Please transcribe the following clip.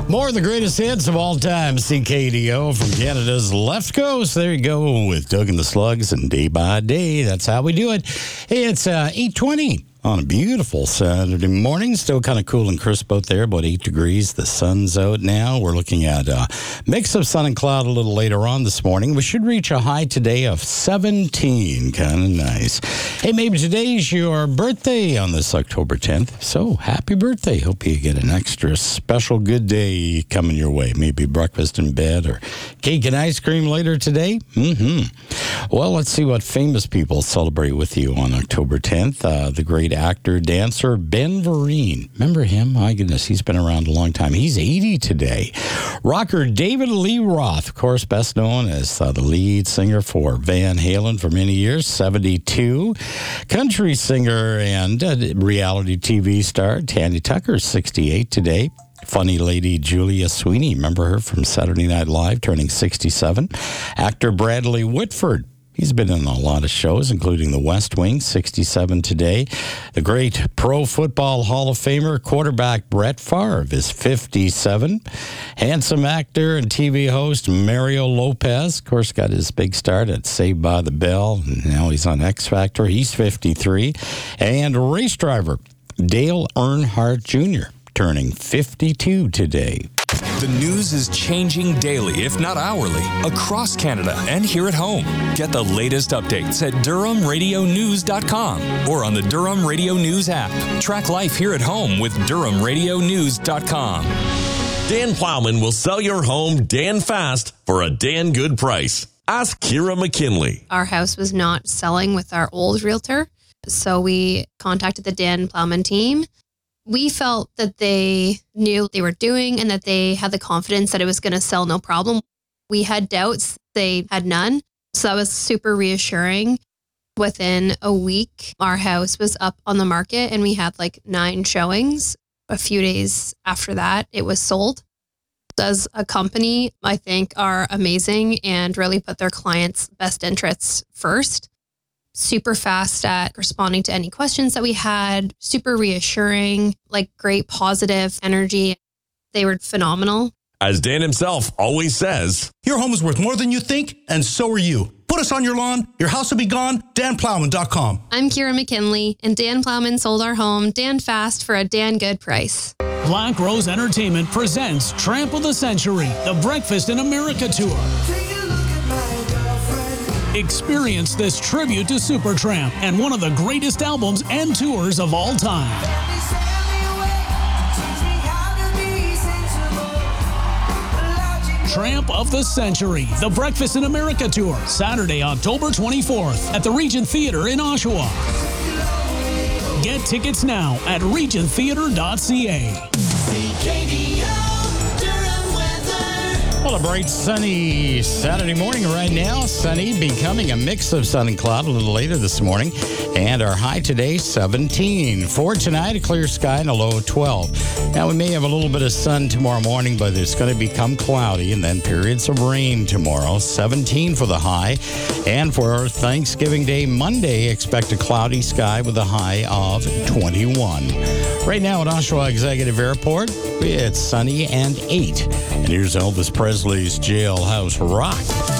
More of the greatest hits of all time, CKDO from Canada's left coast. There you go with Doug and the Slugs and Day by Day. That's how we do it. Hey, it's 8:20 on a beautiful Saturday morning. Still kind of cool and crisp out there, about 8 degrees. The sun's out now. We're looking at a mix of sun and cloud a little later on this morning. We should reach a high today of 17. Kind of nice. Hey, maybe today's your birthday on this October 10th. So happy birthday. Hope you get an extra special good day coming your way. Maybe breakfast in bed or cake and ice cream later today. Well, let's see what famous people celebrate with you on October 10th. The great actor, dancer, Ben Vereen. Remember him? My goodness, he's been around a long time. He's 80 today. Rocker David Lee Roth, of course, best known as the lead singer for Van Halen for many years, 72. Country singer and reality TV star Tanya Tucker, 68 today. Funny lady Julia Sweeney, remember her from Saturday Night Live, turning 67. Actor Bradley Whitford, he's been in a lot of shows, including The West Wing, 67 today. The great Pro Football Hall of Famer, quarterback Brett Favre is 57. Handsome actor and TV host Mario Lopez, of course, got his big start at Saved by the Bell, and now he's on X Factor. He's 53. And race driver Dale Earnhardt Jr., turning 52 today. The news is changing daily, if not hourly, across Canada and here at home. Get the latest updates at DurhamRadioNews.com or on the Durham Radio News app. Track life here at home with DurhamRadioNews.com. Dan Plowman will sell your home Dan fast for a Dan good price. Ask Kira McKinley. Our house was not selling with our old realtor, so we contacted the Dan Plowman team. We felt that they knew what they were doing and that they had the confidence that it was going to sell no problem. We had doubts. They had none. So that was super reassuring. Within a week, our house was up on the market and we had like 9 showings. A few days after that, it was sold. As a company, I think are amazing and really put their clients' best interests first. Super fast at responding to any questions that we had, super reassuring, like great positive energy. They were phenomenal. As Dan himself always says, your home is worth more than you think, and so are you. Put us on your lawn, your house will be gone, danplowman.com. I'm Kira McKinley, and Dan Plowman sold our home Dan fast for a Dan good price. Black Rose Entertainment presents Tramp of the Century, the Breakfast in America Tour. Experience this tribute to Supertramp and one of the greatest albums and tours of all time. Tramp of the Century, the Breakfast in America Tour, Saturday, October 24th at the Regent Theatre in Oshawa. Get tickets now at regenttheatre.ca. Well, a bright, sunny Saturday morning right now. Sunny becoming a mix of sun and cloud a little later this morning. And our high today, 17. For tonight, a clear sky and a low of 12. Now, we may have a little bit of sun tomorrow morning, but it's going to become cloudy and then periods of rain tomorrow. 17 for the high. And for Thanksgiving Day, Monday, expect a cloudy sky with a high of 21. Right now at Oshawa Executive Airport, it's sunny and 8. And here's Elvis Presley's Jailhouse Rock.